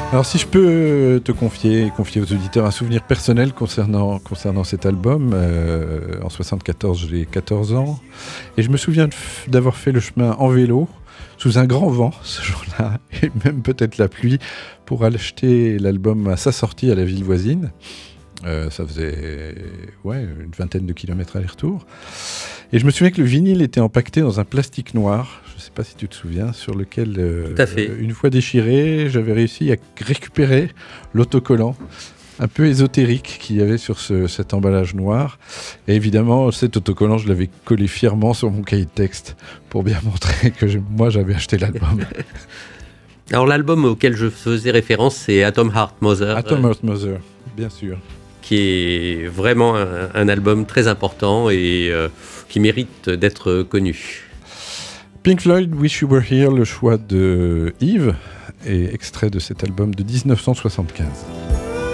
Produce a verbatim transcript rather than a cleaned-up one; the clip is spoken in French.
Alors si je peux te confier, confier aux auditeurs un souvenir personnel concernant, concernant cet album, euh, en soixante-quatorze j'ai quatorze ans, et je me souviens d'avoir fait le chemin en vélo, sous un grand vent ce jour-là, et même peut-être la pluie, pour acheter l'album à sa sortie à la ville voisine. Euh, ça faisait ouais, une vingtaine de kilomètres aller-retour. Et je me souviens que le vinyle était empaqueté dans un plastique noir, je ne sais pas si tu te souviens, sur lequel, euh, Tout à fait. une fois déchiré, j'avais réussi à récupérer l'autocollant un peu ésotérique qu'il y avait sur ce, cet emballage noir. Et évidemment, cet autocollant, je l'avais collé fièrement sur mon cahier de texte pour bien montrer que je, moi, j'avais acheté l'album. Alors l'album auquel je faisais référence, c'est Atom Heart Mother. Atom Heart Mother, bien sûr. Qui est vraiment un, un album très important et euh, qui mérite d'être connu. Pink Floyd, Wish You Were Here, le choix de Yves, et extrait de cet album de dix-neuf cent soixante-quinze.